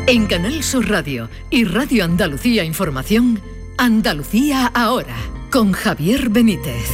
En Canal Sur Radio y Radio Andalucía Información, Andalucía Ahora, con Javier Benítez.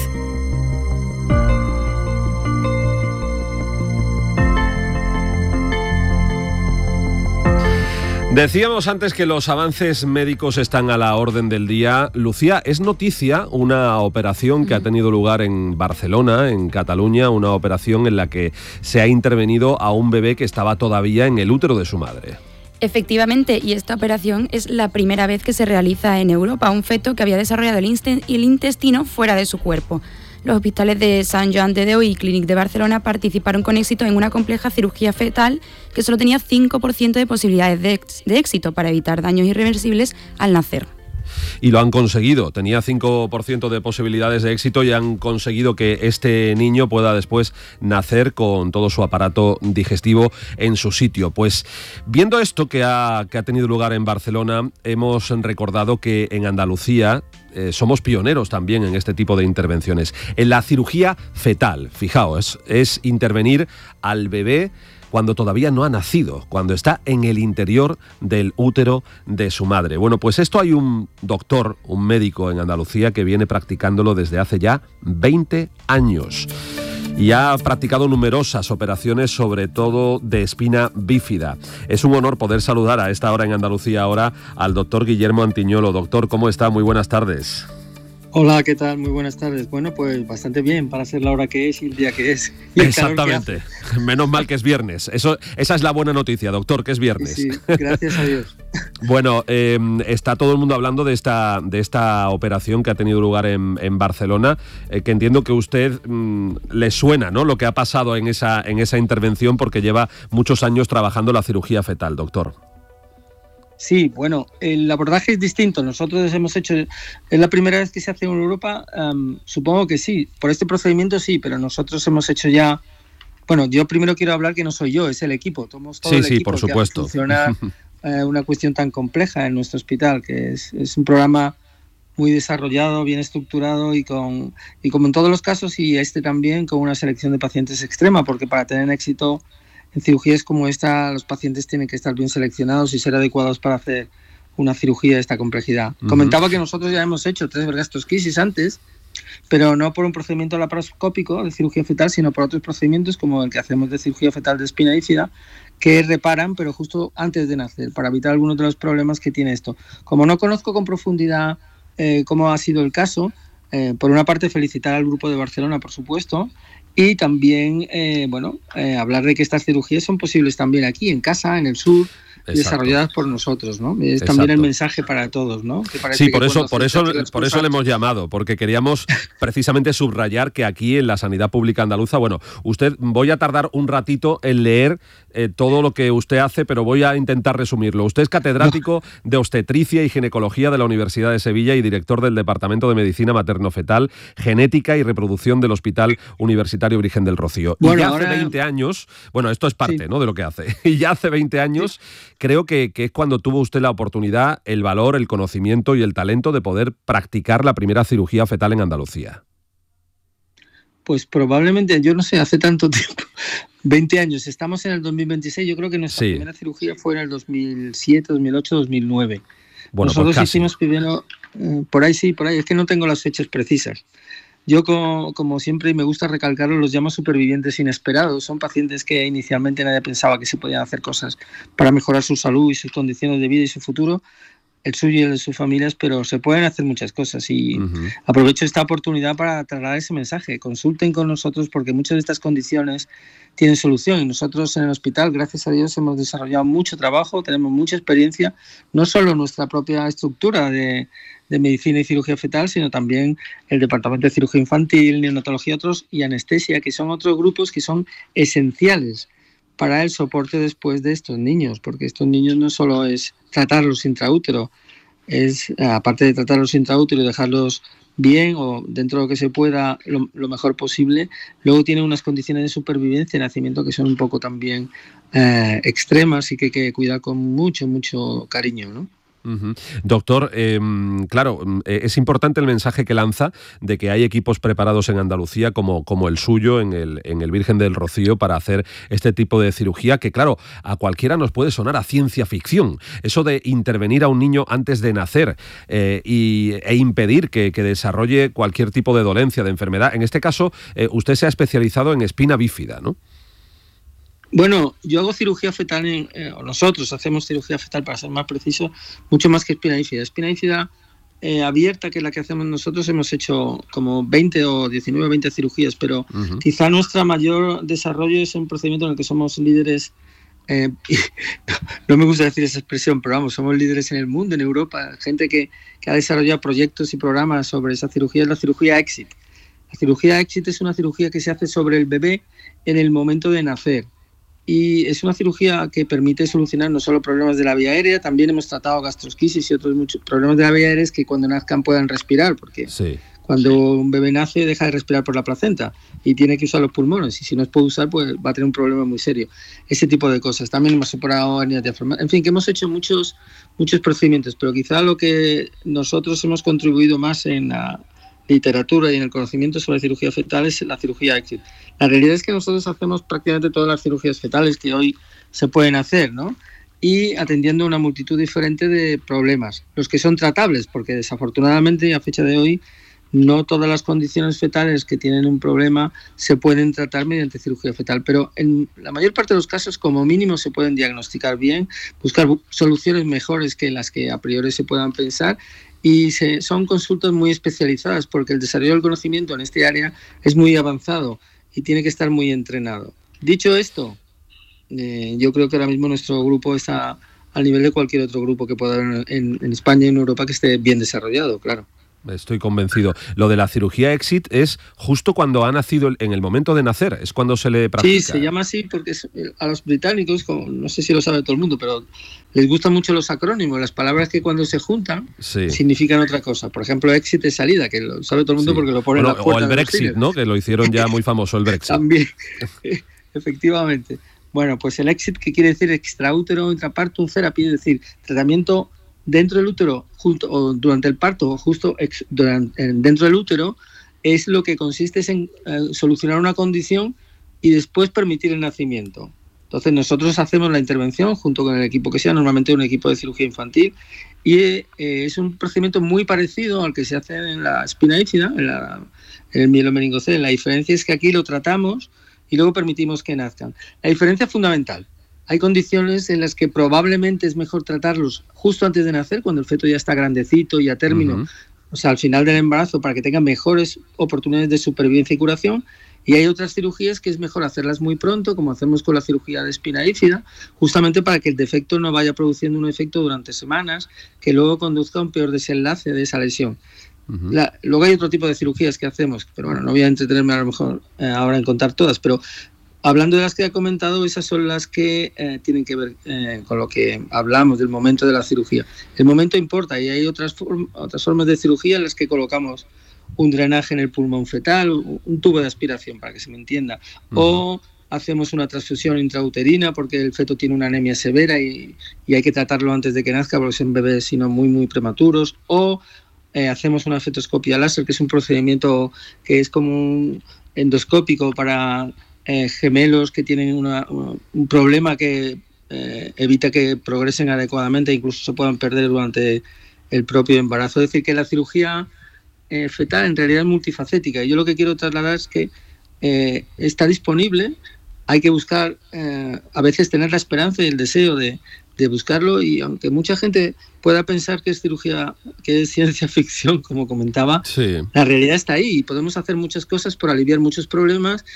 Decíamos antes que los avances médicos están a la orden del día. Lucía, es noticia una operación que ha tenido lugar en Barcelona, en Cataluña, una operación en la que se ha intervenido a un bebé que estaba todavía en el útero de su madre. Efectivamente, y esta operación es la primera vez que se realiza en Europa, un feto que había desarrollado el intestino fuera de su cuerpo. Los hospitales de Sant Joan de Déu y Clínic de Barcelona participaron con éxito en una compleja cirugía fetal que solo tenía 5% de posibilidades de éxito para evitar daños irreversibles al nacer. Y lo han conseguido, tenía 5% de posibilidades de éxito y han conseguido que este niño pueda después nacer con todo su aparato digestivo en su sitio. Pues viendo esto que ha tenido lugar en Barcelona, hemos recordado que en Andalucía somos pioneros también en este tipo de intervenciones. En la cirugía fetal, fijaos, es intervenir al bebé cuando todavía no ha nacido, cuando está en el interior del útero de su madre. Bueno, pues esto hay un doctor, un médico en Andalucía que viene practicándolo desde hace ya 20 años. Y ha practicado numerosas operaciones, sobre todo de espina bífida. Es un honor poder saludar a esta hora en Andalucía Ahora al doctor Guillermo Antiñolo. Doctor, ¿cómo está? Muy buenas tardes. Hola, ¿qué tal? Muy buenas tardes. Bueno, pues bastante bien para ser la hora que es y el día que es. Exactamente. Menos mal que es viernes. Esa es la buena noticia, doctor, que es viernes. Sí, gracias a Dios. Bueno, está todo el mundo hablando de esta operación que ha tenido lugar en Barcelona, que entiendo que a usted le suena, ¿no?, lo que ha pasado en esa intervención, porque lleva muchos años trabajando la cirugía fetal, doctor. Sí, bueno, el abordaje es distinto. Nosotros hemos hecho, es la primera vez que se hace en Europa, supongo que sí, por este procedimiento sí, pero nosotros hemos hecho ya, bueno, yo primero quiero hablar que no soy yo, es el equipo, somos todo el equipo por supuesto. Que funciona una cuestión tan compleja en nuestro hospital, que es un programa muy desarrollado, bien estructurado y como en todos los casos, y este también, con una selección de pacientes extrema, porque para tener éxito en cirugías como esta, los pacientes tienen que estar bien seleccionados y ser adecuados para hacer una cirugía de esta complejidad. Comentaba que nosotros ya hemos hecho 3 gastrosquisis antes, pero no por un procedimiento laparoscópico de cirugía fetal, sino por otros procedimientos como el que hacemos de cirugía fetal de espina bífida, que reparan, pero justo antes de nacer, para evitar algunos de los problemas que tiene esto. Como no conozco con profundidad cómo ha sido el caso, por una parte felicitar al grupo de Barcelona, por supuesto, y también hablar de que estas cirugías son posibles también aquí, en casa, en el sur. Exacto. Desarrolladas por nosotros, ¿no? Es Exacto. También el mensaje para todos, ¿no? Sí, por eso le hemos llamado, porque queríamos precisamente subrayar que aquí en la sanidad pública andaluza, bueno, voy a tardar un ratito en leer todo lo que usted hace, pero voy a intentar resumirlo. Usted es catedrático de obstetricia y ginecología de la Universidad de Sevilla y director del Departamento de Medicina Materno-Fetal, Genética y Reproducción del Hospital Universitario Virgen del Rocío. Bueno, y ya hace 20 años, bueno, esto es parte, ¿no?, de lo que hace, y ya hace 20 años... Sí. Creo que es cuando tuvo usted la oportunidad, el valor, el conocimiento y el talento de poder practicar la primera cirugía fetal en Andalucía. Pues probablemente, yo no sé, hace tanto tiempo, 20 años, estamos en el 2026, yo creo que nuestra primera cirugía fue en el 2007, 2008, 2009. Bueno, nosotros pues hicimos primero, por ahí, es que no tengo las fechas precisas. Yo, como siempre, y me gusta recalcarlo, los llamo supervivientes inesperados. Son pacientes que inicialmente nadie pensaba que se podían hacer cosas para mejorar su salud y sus condiciones de vida y su futuro, el suyo y el de sus familias, pero se pueden hacer muchas cosas. Y aprovecho esta oportunidad para trasladar ese mensaje. Consulten con nosotros porque muchas de estas condiciones tienen solución. Y nosotros en el hospital, gracias a Dios, hemos desarrollado mucho trabajo, tenemos mucha experiencia, no solo nuestra propia estructura de medicina y cirugía fetal, sino también el departamento de cirugía infantil, neonatología y anestesia, que son otros grupos que son esenciales para el soporte después de estos niños, porque estos niños no solo es tratarlos intraútero, es aparte de tratarlos intraútero y dejarlos bien o dentro de lo que se pueda lo mejor posible, luego tienen unas condiciones de supervivencia y nacimiento que son un poco también extremas y que hay que cuidar con mucho cariño, ¿no? Doctor, claro, es importante el mensaje que lanza de que hay equipos preparados en Andalucía como el suyo en el Virgen del Rocío para hacer este tipo de cirugía que, claro, a cualquiera nos puede sonar a ciencia ficción. Eso de intervenir a un niño antes de nacer e impedir que desarrolle cualquier tipo de dolencia, de enfermedad. En este caso, usted se ha especializado en espina bífida, ¿no? Bueno, yo hago cirugía fetal, o nosotros hacemos cirugía fetal, para ser más preciso, mucho más que espina bífida. Espina bífida abierta, que es la que hacemos nosotros, hemos hecho como 20 o 19 o 20 cirugías, pero quizá nuestro mayor desarrollo es un procedimiento en el que somos líderes, no me gusta decir esa expresión, pero vamos, somos líderes en el mundo, en Europa, gente que ha desarrollado proyectos y programas sobre esa cirugía, es la cirugía EXIT. La cirugía EXIT es una cirugía que se hace sobre el bebé en el momento de nacer. Y es una cirugía que permite solucionar no solo problemas de la vía aérea, también hemos tratado gastrosquisis y otros muchos problemas de la vía aérea, es que cuando nazcan puedan respirar, porque cuando un bebé nace deja de respirar por la placenta y tiene que usar los pulmones, y si no los puede usar pues va a tener un problema muy serio. Ese tipo de cosas. También hemos operado hernias diafragmales, en fin, que hemos hecho muchos procedimientos, pero quizá lo que nosotros hemos contribuido más en la literatura y en el conocimiento sobre cirugía fetal es la cirugía EXIT. La realidad es que nosotros hacemos prácticamente todas las cirugías fetales que hoy se pueden hacer, ¿no? Y atendiendo a una multitud diferente de problemas, los que son tratables, porque desafortunadamente a fecha de hoy no todas las condiciones fetales que tienen un problema se pueden tratar mediante cirugía fetal, pero en la mayor parte de los casos como mínimo se pueden diagnosticar bien, buscar soluciones mejores que las que a priori se puedan pensar. Y son consultas muy especializadas porque el desarrollo del conocimiento en este área es muy avanzado y tiene que estar muy entrenado. Dicho esto, yo creo que ahora mismo nuestro grupo está al nivel de cualquier otro grupo que pueda haber en España y en Europa que esté bien desarrollado, claro. Estoy convencido. Lo de la cirugía EXIT es justo cuando ha nacido, en el momento de nacer, es cuando se le practica. Sí, se llama así porque a los británicos, no sé si lo sabe todo el mundo, pero les gustan mucho los acrónimos, las palabras que cuando se juntan significan otra cosa. Por ejemplo, EXIT es salida, que lo sabe todo el mundo porque lo pone en la puerta. O el Brexit, ¿no? Que lo hicieron ya muy famoso, el Brexit. También, efectivamente. Bueno, pues el EXIT, que quiere decir extraútero intrapartum therapy, es decir, tratamiento dentro del útero o durante el parto o justo dentro del útero, es lo que consiste en solucionar una condición y después permitir el nacimiento. Entonces nosotros hacemos la intervención junto con el equipo que sea, normalmente un equipo de cirugía infantil, y es un procedimiento muy parecido al que se hace en la espina bífida, en el mielomeningocele. La diferencia es que aquí lo tratamos y luego permitimos que nazcan. La diferencia fundamental: hay condiciones en las que probablemente es mejor tratarlos justo antes de nacer, cuando el feto ya está grandecito y a término, o sea, al final del embarazo, para que tenga mejores oportunidades de supervivencia y curación. Y hay otras cirugías que es mejor hacerlas muy pronto, como hacemos con la cirugía de espina bífida, justamente para que el defecto no vaya produciendo un efecto durante semanas que luego conduzca a un peor desenlace de esa lesión. Luego hay otro tipo de cirugías que hacemos, pero bueno, no voy a entretenerme a lo mejor ahora en contar todas, pero hablando de las que he comentado, esas son las que tienen que ver con lo que hablamos del momento de la cirugía. El momento importa, y hay otras formas de cirugía en las que colocamos un drenaje en el pulmón fetal, un tubo de aspiración, para que se me entienda, o hacemos una transfusión intrauterina porque el feto tiene una anemia severa y hay que tratarlo antes de que nazca porque son bebés sino muy muy prematuros, o hacemos una fetoscopia láser, que es un procedimiento que es como un endoscópico para gemelos que tienen un problema que evita que progresen adecuadamente e incluso se puedan perder durante el propio embarazo. Es decir, que la cirugía fetal en realidad es multifacética, y yo lo que quiero trasladar es que está disponible, hay que buscar, a veces tener la esperanza y el deseo de buscarlo, y aunque mucha gente pueda pensar que es cirugía, que es ciencia ficción, como comentaba, la realidad está ahí y podemos hacer muchas cosas por aliviar muchos problemas.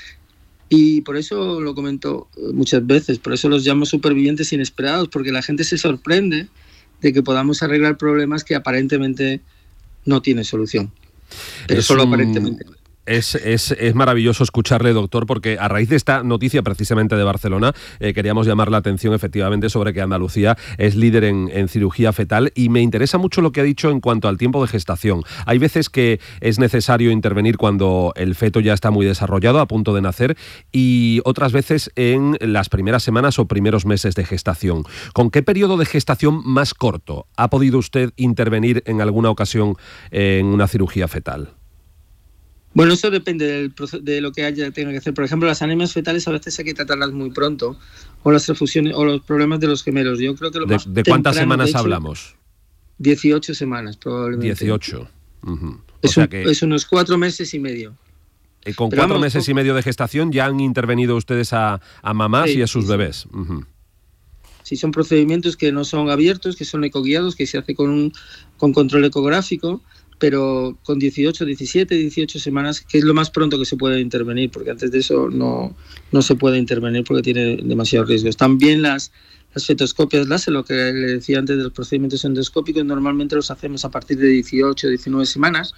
Y por eso lo comento muchas veces, por eso los llamo supervivientes inesperados, porque la gente se sorprende de que podamos arreglar problemas que aparentemente no tienen solución. Pero solo aparentemente. Es maravilloso escucharle, doctor, porque a raíz de esta noticia precisamente de Barcelona, queríamos llamar la atención efectivamente sobre que Andalucía es líder en cirugía fetal, y me interesa mucho lo que ha dicho en cuanto al tiempo de gestación. Hay veces que es necesario intervenir cuando el feto ya está muy desarrollado, a punto de nacer, y otras veces en las primeras semanas o primeros meses de gestación. ¿Con qué periodo de gestación más corto ha podido usted intervenir en alguna ocasión en una cirugía fetal? Bueno, eso depende de lo que tenga que hacer. Por ejemplo, las anemias fetales a veces hay que tratarlas muy pronto, o las transfusiones o los problemas de los gemelos. Yo creo que ¿De cuántas semanas hablamos? 18 semanas probablemente. 18. Uh-huh. Es unos 4 meses y medio. Con 4 meses y medio de gestación ya han intervenido ustedes a mamás y a sus bebés. Uh-huh. Sí, son procedimientos que no son abiertos, que son ecoguiados, que se hace con control ecográfico, pero con 18 semanas, que es lo más pronto que se puede intervenir, porque antes de eso no se puede intervenir porque tiene demasiados riesgos. También las fetoscopias láser, lo que le decía antes de los procedimientos endoscópicos, normalmente los hacemos a partir de 18 o 19 semanas.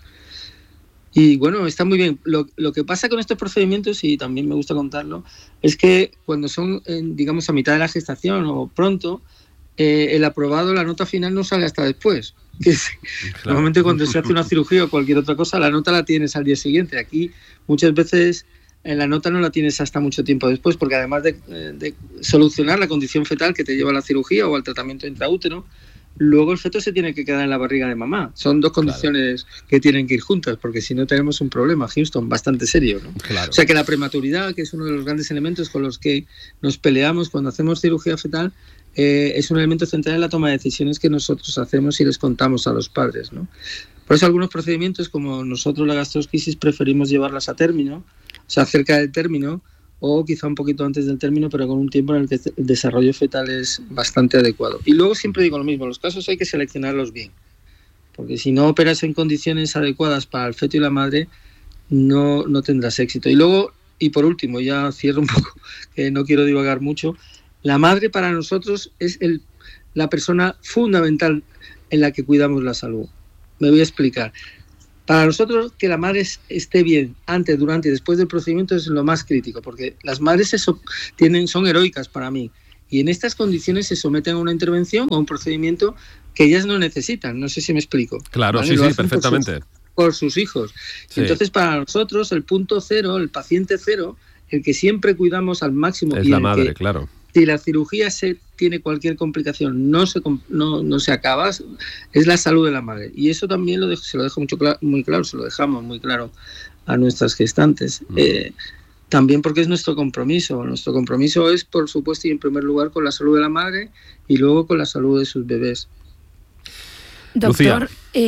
Y bueno, está muy bien. Lo que pasa con estos procedimientos, y también me gusta contarlo, es que cuando son, digamos, a mitad de la gestación o pronto, el aprobado, la nota final no sale hasta después. Normalmente cuando se hace una cirugía o cualquier otra cosa, la nota la tienes al día siguiente. Aquí muchas veces la nota no la tienes hasta mucho tiempo después, porque además de solucionar la condición fetal que te lleva a la cirugía o al tratamiento intraútero, luego el feto se tiene que quedar en la barriga de mamá. Son dos condiciones que tienen que ir juntas, porque si no tenemos un problema, Houston, bastante serio, ¿no? Claro. O sea que la prematuridad, que es uno de los grandes elementos con los que nos peleamos cuando hacemos cirugía fetal, es un elemento central en la toma de decisiones que nosotros hacemos y les contamos a los padres, ¿no? Por eso algunos procedimientos, como nosotros la gastrosquisis, preferimos llevarlas a término, o sea, cerca del término, o quizá un poquito antes del término, pero con un tiempo en el que el desarrollo fetal es bastante adecuado. Y luego siempre digo lo mismo, los casos hay que seleccionarlos bien, porque si no operas en condiciones adecuadas para el feto y la madre, no tendrás éxito. Y luego, y por último, ya cierro un poco, que no quiero divagar mucho, la madre para nosotros es la persona fundamental en la que cuidamos la salud. Me voy a explicar. Para nosotros, que la madre esté bien antes, durante y después del procedimiento es lo más crítico, porque las madres son heroicas para mí. Y en estas condiciones se someten a una intervención o a un procedimiento que ellas no necesitan. No sé si me explico. Claro, ¿vale? Sí, perfectamente. Por sus hijos. Sí. Entonces, para nosotros, el punto cero, el paciente cero, el que siempre cuidamos al máximo. Es la madre, claro. Si la cirugía tiene cualquier complicación, no se acaba, es la salud de la madre. Y eso también se lo dejo muy claro, se lo dejamos muy claro a nuestras gestantes. También porque es nuestro compromiso. Nuestro compromiso es, por supuesto, y en primer lugar, con la salud de la madre y luego con la salud de sus bebés. Doctor,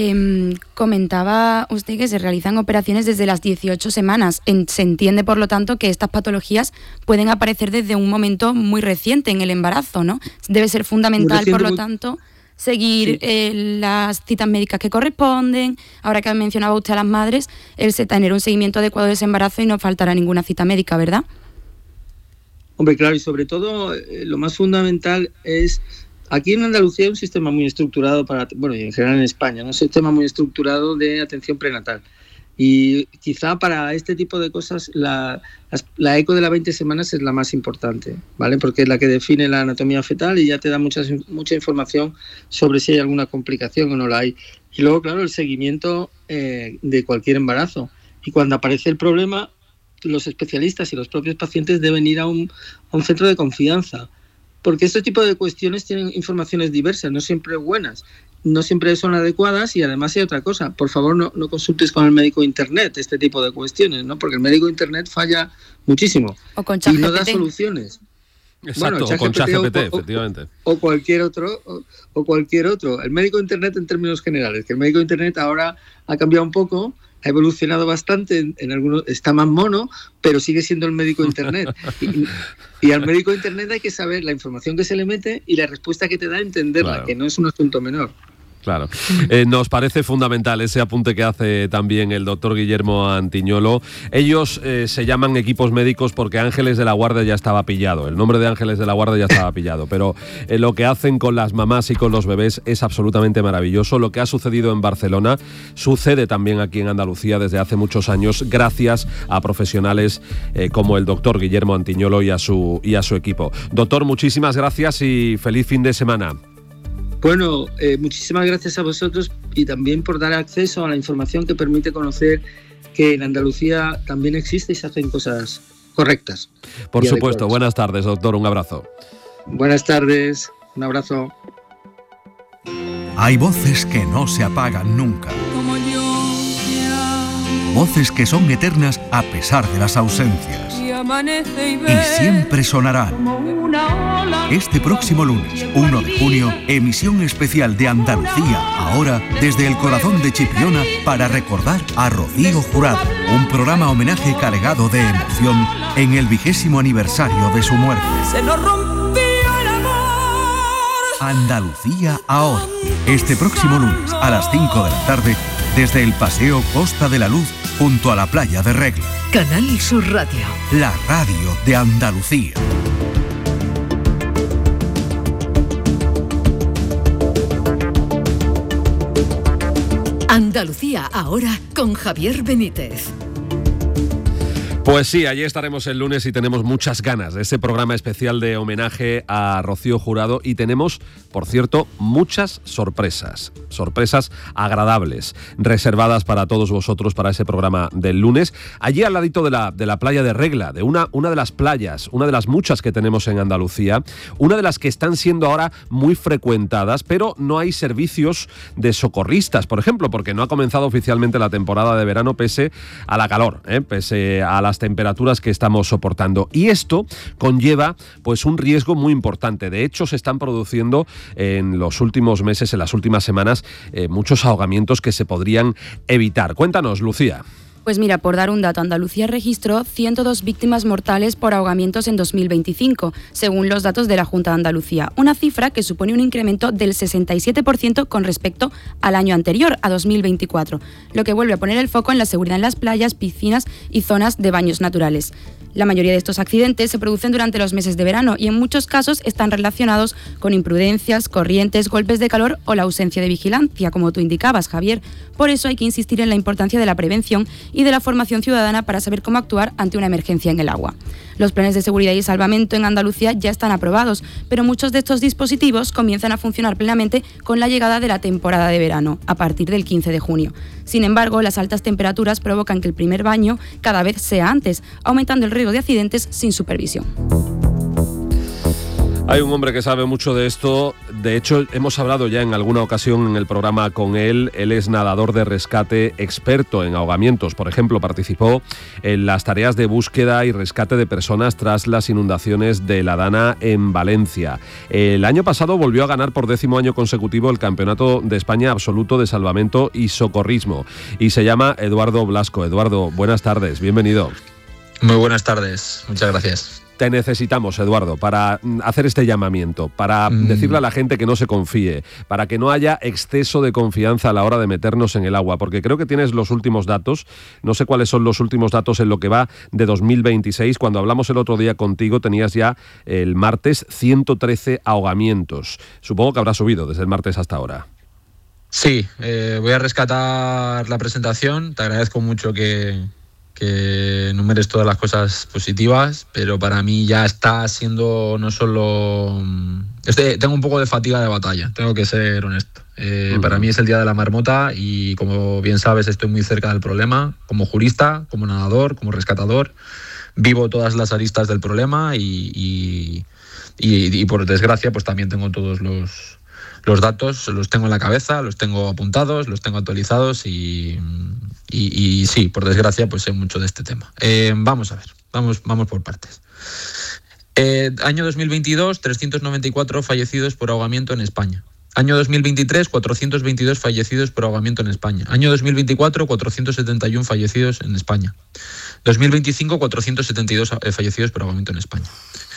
comentaba usted que se realizan operaciones desde las 18 semanas. Se entiende, por lo tanto, que estas patologías pueden aparecer desde un momento muy reciente en el embarazo, ¿no? Debe ser fundamental, por lo tanto, seguir las citas médicas que corresponden. Ahora que mencionaba usted a las madres, tener un seguimiento adecuado de ese embarazo y no faltará ninguna cita médica, ¿verdad? Hombre, claro, y sobre todo lo más fundamental es... Aquí en Andalucía hay un sistema muy estructurado y en general en España, ¿no? Un sistema muy estructurado de atención prenatal. Y quizá para este tipo de cosas la eco de las 20 semanas es la más importante, ¿vale? Porque es la que define la anatomía fetal y ya te da mucha información sobre si hay alguna complicación o no la hay. Y luego, claro, el seguimiento de cualquier embarazo. Y cuando aparece el problema, los especialistas y los propios pacientes deben ir a un centro de confianza. Porque este tipo de cuestiones tienen informaciones diversas, no siempre buenas, no siempre son adecuadas, y además hay otra cosa, por favor no consultes con el médico internet este tipo de cuestiones, ¿no? Porque el médico internet falla muchísimo o con ChatGPT. Y no da soluciones. Exacto, o con ChatGPT, efectivamente. O cualquier otro. El médico internet en términos generales, que el médico internet ahora ha cambiado un poco, ha evolucionado bastante, en algunos está más mono, pero sigue siendo el médico internet. Y al médico internet hay que saber la información que se le mete y la respuesta que te da, entenderla, claro, que no es un asunto menor. Claro. Nos parece fundamental ese apunte que hace también el doctor Guillermo Antiñolo. Ellos se llaman equipos médicos porque Ángeles de la Guardia ya estaba pillado. El nombre de Ángeles de la Guardia ya estaba pillado. Pero lo que hacen con las mamás y con los bebés es absolutamente maravilloso. Lo que ha sucedido en Barcelona sucede también aquí en Andalucía desde hace muchos años, gracias a profesionales como el doctor Guillermo Antiñolo y a su equipo. Doctor, muchísimas gracias y feliz fin de semana. Bueno, muchísimas gracias a vosotros y también por dar acceso a la información que permite conocer que en Andalucía también existe y se hacen cosas correctas. Por supuesto. Buenas tardes, doctor. Un abrazo. Buenas tardes. Un abrazo. Hay voces que no se apagan nunca. Voces que son eternas a pesar de las ausencias. Y siempre sonarán. Este próximo lunes, 1 de junio, emisión especial de Andalucía Ahora, desde el corazón de Chipiona, para recordar a Rocío Jurado. Un programa homenaje cargado de emoción en el 20º aniversario de su muerte. Se nos rompió el amor. Andalucía Ahora. Este próximo lunes, a las 5 de la tarde, desde el Paseo Costa de la Luz, junto a la playa de Regla. Canal Sur Radio. La radio de Andalucía. Andalucía Ahora con Javier Benítez. Pues sí, allí estaremos el lunes y tenemos muchas ganas de ese programa especial de homenaje a Rocío Jurado y tenemos, por cierto, muchas sorpresas agradables, reservadas para todos vosotros para ese programa del lunes. Allí al ladito de la playa de Regla, de una de las playas, una de las muchas que tenemos en Andalucía, una de las que están siendo ahora muy frecuentadas, pero no hay servicios de socorristas, por ejemplo, porque no ha comenzado oficialmente la temporada de verano pese a la calor, pese a las temperaturas que estamos soportando. Y esto conlleva pues un riesgo muy importante. De hecho, se están produciendo en los últimos meses, en las últimas semanas, muchos ahogamientos que se podrían evitar. Cuéntanos, Lucía. Pues mira, por dar un dato, Andalucía registró 102 víctimas mortales por ahogamientos en 2025, según los datos de la Junta de Andalucía, una cifra que supone un incremento del 67% con respecto al año anterior, a 2024, lo que vuelve a poner el foco en la seguridad en las playas, piscinas y zonas de baños naturales. La mayoría de estos accidentes se producen durante los meses de verano y en muchos casos están relacionados con imprudencias, corrientes, golpes de calor o la ausencia de vigilancia, como tú indicabas, Javier. Por eso hay que insistir en la importancia de la prevención y de la formación ciudadana para saber cómo actuar ante una emergencia en el agua. Los planes de seguridad y salvamento en Andalucía ya están aprobados, pero muchos de estos dispositivos comienzan a funcionar plenamente con la llegada de la temporada de verano, a partir del 15 de junio. Sin embargo, las altas temperaturas provocan que el primer baño cada vez sea antes, aumentando el riesgo de accidentes sin supervisión. Hay un hombre que sabe mucho de esto. De hecho, hemos hablado ya en alguna ocasión en el programa con él. Él es nadador de rescate, experto en ahogamientos. Por ejemplo, participó en las tareas de búsqueda y rescate de personas tras las inundaciones de la Dana en Valencia. El año pasado volvió a ganar por 10º año consecutivo el Campeonato de España Absoluto de Salvamento y Socorrismo. Y se llama Eduardo Blasco. Eduardo, buenas tardes, bienvenido. Muy buenas tardes, muchas gracias. Te necesitamos, Eduardo, para hacer este llamamiento, para decirle a la gente que no se confíe, para que no haya exceso de confianza a la hora de meternos en el agua, porque creo que tienes los últimos datos, no sé cuáles son los últimos datos en lo que va de 2026, cuando hablamos el otro día contigo tenías ya el martes 113 ahogamientos, supongo que habrá subido desde el martes hasta ahora. Sí, voy a rescatar la presentación, te agradezco mucho que enumeres todas las cosas positivas, pero para mí ya está siendo no solo... tengo un poco de fatiga de batalla, tengo que ser honesto. Para mí es el día de la marmota y, como bien sabes, estoy muy cerca del problema, como jurista, como nadador, como rescatador. Vivo todas las aristas del problema y por desgracia pues también tengo todos los datos, los tengo en la cabeza, los tengo apuntados, los tengo actualizados y sí, por desgracia, pues sé mucho de este tema. Vamos a ver, vamos por partes. Año 2022, 394 fallecidos por ahogamiento en España. Año 2023, 422 fallecidos por ahogamiento en España. Año 2024, 471 fallecidos en España. 2025, 472 fallecidos por ahogamiento en España.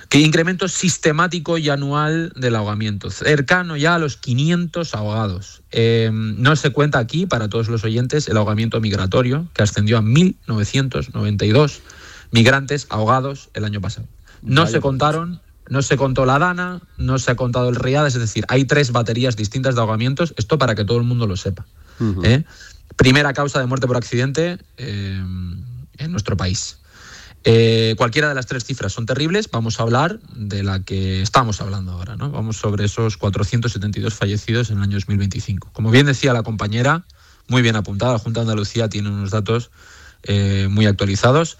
Que incremento sistemático y anual del ahogamiento, cercano ya a los 500 ahogados. No se cuenta aquí, para todos los oyentes, el ahogamiento migratorio, que ascendió a 1.992 migrantes ahogados el año pasado. No se contaron, no se contó la Dana, no se ha contado el Riadas, es decir, hay 3 baterías distintas de ahogamientos, esto para que todo el mundo lo sepa. Primera causa de muerte por accidente en nuestro país. Cualquiera de las 3 cifras son terribles. Vamos a hablar de la que estamos hablando ahora, ¿no? Vamos sobre esos 472 fallecidos en el año 2025. Como bien decía la compañera, muy bien apuntada, la Junta de Andalucía tiene unos datos muy actualizados.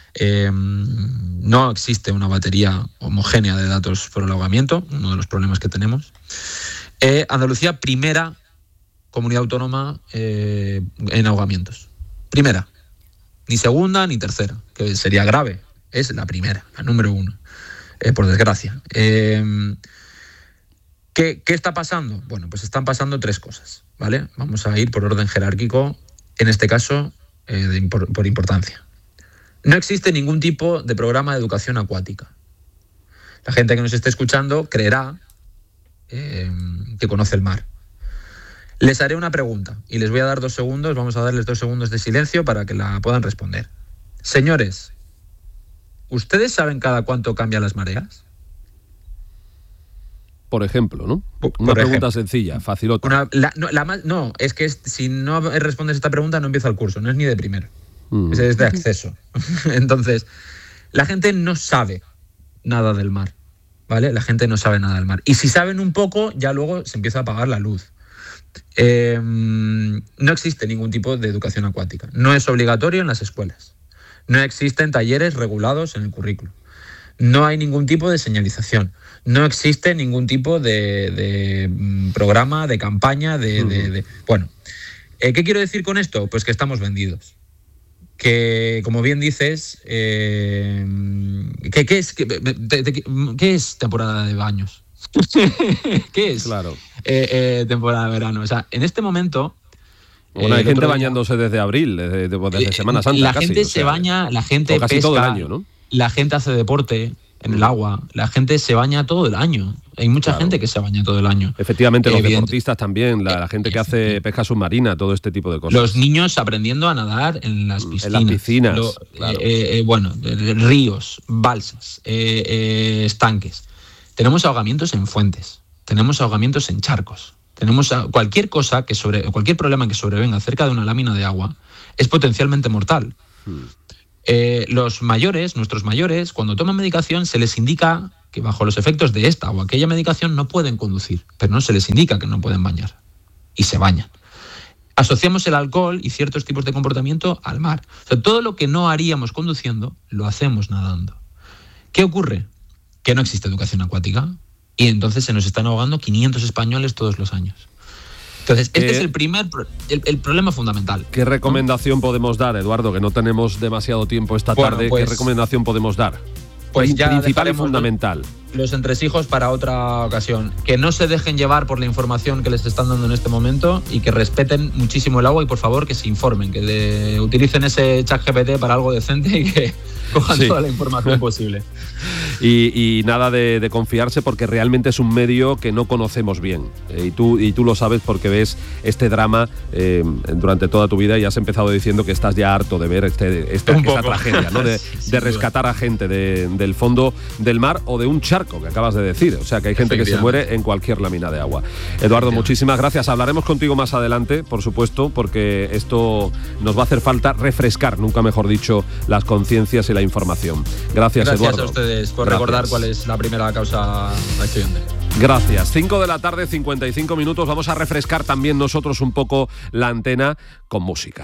No existe una batería homogénea de datos por el ahogamiento, uno de los problemas que tenemos. Andalucía, primera comunidad autónoma en ahogamientos. Primera. Ni segunda ni tercera, que sería grave. Es la primera, la número 1, por desgracia. ¿Qué está pasando? Bueno, pues están pasando 3 cosas, ¿vale? Vamos a ir por orden jerárquico, en este caso, por importancia. No existe ningún tipo de programa de educación acuática. La gente que nos esté escuchando creerá que conoce el mar. Les haré una pregunta y les voy a dar 2 segundos, vamos a darles 2 segundos de silencio para que la puedan responder. Señores, ¿ustedes saben cada cuánto cambian las mareas? Por ejemplo, ¿no? Una pregunta sencilla, facilota. No, es que si no respondes esta pregunta no empieza el curso, no es ni de primero, es de acceso. Entonces, la gente no sabe nada del mar, ¿vale? La gente no sabe nada del mar. Y si saben un poco, ya luego se empieza a apagar la luz. No existe ningún tipo de educación acuática. No es obligatorio en las escuelas. No existen talleres regulados en el currículo. No hay ningún tipo de señalización. No existe ningún tipo de programa, de campaña, Bueno, ¿qué quiero decir con esto? Pues que estamos vendidos. Que, como bien dices, ¿qué es temporada de baños? ¿Qué es? Claro. Temporada de verano. O sea, en este momento... Bueno, hay gente bañándose desde abril, desde Semana Santa. La gente se baña, la gente casi pesca, todo el año, ¿no? La gente hace deporte en el agua, la gente se baña todo el año. Hay mucha gente que se baña todo el año. Efectivamente, los deportistas también, la gente que hace pesca submarina, todo este tipo de cosas. Los niños aprendiendo a nadar en las piscinas. En las piscinas, claro. Ríos, balsas, estanques. Tenemos ahogamientos en fuentes, tenemos ahogamientos en charcos, tenemos cualquier problema que sobrevenga cerca de una lámina de agua es potencialmente mortal. Nuestros mayores, cuando toman medicación se les indica que bajo los efectos de esta o aquella medicación no pueden conducir, pero no se les indica que no pueden bañar y se bañan. Asociamos el alcohol y ciertos tipos de comportamiento al mar. O sea, todo lo que no haríamos conduciendo lo hacemos nadando. ¿Qué ocurre? Que no existe educación acuática y entonces se nos están ahogando 500 españoles todos los años. Entonces, este es el problema fundamental. ¿Qué recomendación podemos dar, Eduardo? Que no tenemos demasiado tiempo esta tarde. ¿Qué recomendación podemos dar? Pues ya principal y fundamental. Los entresijos para otra ocasión. Que no se dejen llevar por la información que les están dando en este momento y que respeten muchísimo el agua y por favor que se informen, que utilicen ese ChatGPT para algo decente y que cojan toda la información posible. Y nada de confiarse porque realmente es un medio que no conocemos bien. Y tú lo sabes porque ves este drama durante toda tu vida y has empezado diciendo que estás ya harto de ver esta tragedia, ¿no? de rescatar a gente del fondo del mar o de un charco que acabas de decir. O sea, que hay gente que se muere en cualquier lámina de agua. Eduardo, muchísimas gracias. Hablaremos contigo más adelante, por supuesto, porque esto nos va a hacer falta refrescar, nunca mejor dicho, las conciencias y la información. Gracias, Eduardo. Gracias a ustedes por recordar cuál es la primera causa accidente. Gracias. 5 de la tarde, 55 minutos. Vamos a refrescar también nosotros un poco la antena con música.